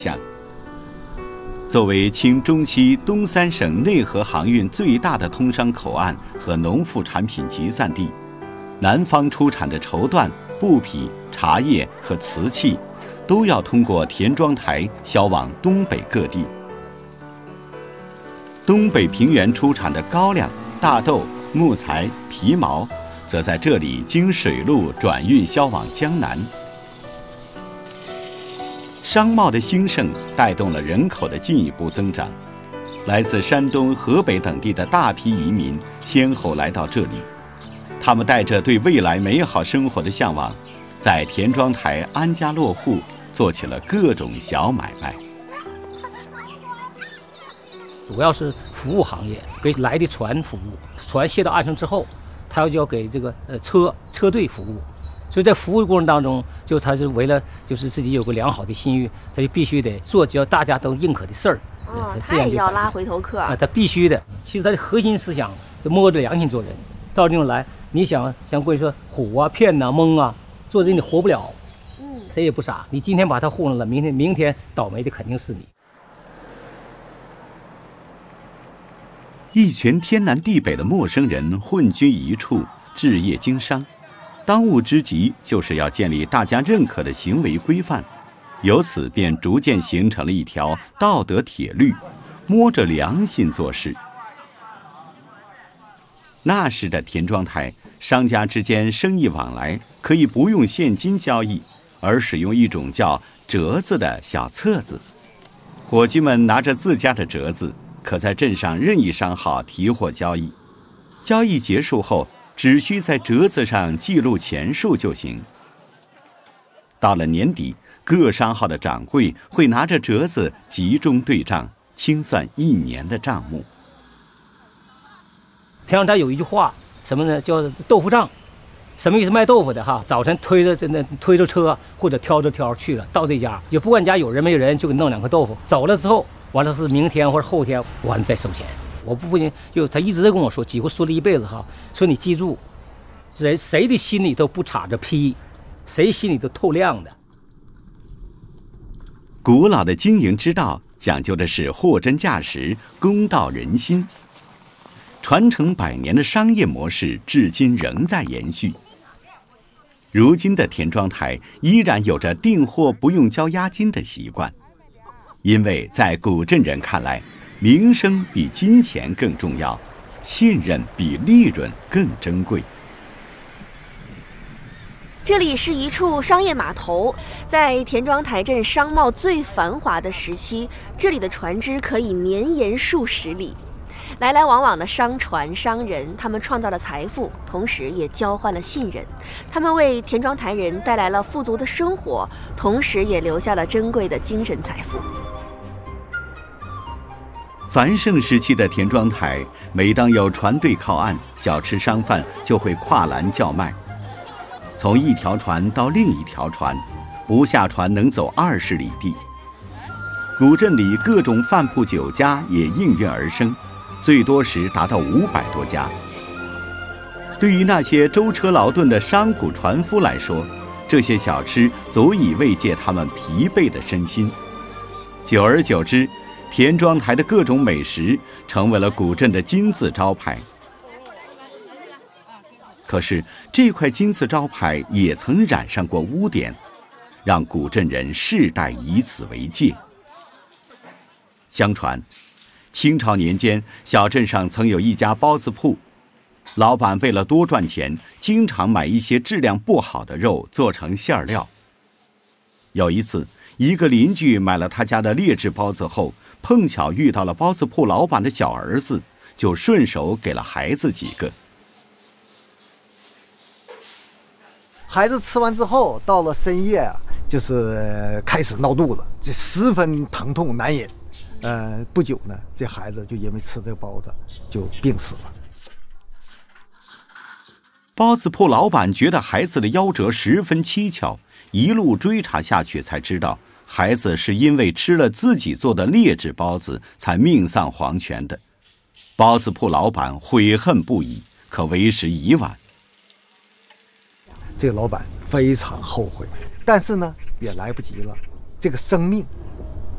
象。作为清中期东三省内河航运最大的通商口岸和农副产品集散地，南方出产的绸缎、布匹、茶叶和瓷器，都要通过田庄台销往东北各地。东北平原出产的高粱、大豆、木材、皮毛，则在这里经水路转运销往江南。商贸的兴盛带动了人口的进一步增长，来自山东、河北等地的大批移民先后来到这里，他们带着对未来美好生活的向往，在田庄台安家落户，做起了各种小买卖。 主要是服务行业，给来的船服务，船卸到岸上之后，他就要给这个车队服务。所以在服务的过程当中，他是为了就是自己有个良好的信誉，他就必须得做只要大家都认可的事儿。 他也要拉回头客啊， 他必须的。其实他的核心思想是摸着良心做人。到这种来，你想过去说唬啊、骗呐、蒙啊，做人你活不了。谁也不傻，你今天把他糊弄了，明天倒霉的肯定是你。 一群天南地北的陌生人混居一处，置业经商。当务之急就是要建立大家认可的行为规范，由此便逐渐形成了一条道德铁律，摸着良心做事。那时的田庄台，商家之间生意往来可以不用现金交易，而使用一种叫折子的小册子。伙计们拿着自家的折子，可在镇上任意商号提货交易。交易结束后，只需在折子上记录钱数就行。到了年底，各商号的掌柜会拿着折子集中对账，清算一年的账目。 田庄台有一句话，什么呢？叫豆腐账。什么意思？卖豆腐的哈，早晨推着车或者挑着挑去了，到这家也不管家有人没人，就给弄2颗豆腐。走了之后，完了是明天或者后天，完了再收钱。我父亲他一直在跟我说，几乎说了一辈子哈，说你记住，谁的心里都不插着批，谁心里都透亮的。 古老的经营之道讲究的是货真价实，公道人心。传承100年的商业模式至今仍在延续。如今的田庄台依然有着订货不用交押金的习惯，因为在古镇人看来，名声比金钱更重要，信任比利润更珍贵。 这里是一处商业码头，在田庄台镇商贸最繁华的时期，这里的船只可以绵延数十里。来来往往的商船商人，他们创造了财富，同时也交换了信任。他们为田庄台人带来了富足的生活，同时也留下了珍贵的精神财富。 繁盛时期的田庄台，每当有船队靠岸，小吃商贩就会跨栏叫卖。从一条船到另一条船，不下船能走20里地。古镇里各种饭铺酒家也应运而生，最多时达到500多家。对于那些舟车劳顿的商贾船夫来说，这些小吃足以慰藉他们疲惫的身心。久而久之，田庄台的各种美食成为了古镇的金字招牌。可是这块金字招牌也曾染上过污点，让古镇人世代以此为戒。相传清朝年间，小镇上曾有一家包子铺，老板为了多赚钱，经常买一些质量不好的肉做成馅料。有一次，一个邻居买了他家的劣质包子后，碰巧遇到了包子铺老板的小儿子，就顺手给了孩子几个。 孩子吃完之后，到了深夜啊，就是开始闹肚子，这十分疼痛难忍。不久呢，这孩子就因为吃这个包子就病死了。 包子铺老板觉得孩子的夭折十分蹊跷，一路追查下去才知道，孩子是因为吃了自己做的劣质包子才命丧黄泉的。包子铺老板悔恨不已，可为时已晚。 这个老板非常后悔，但是呢也来不及了，这个生命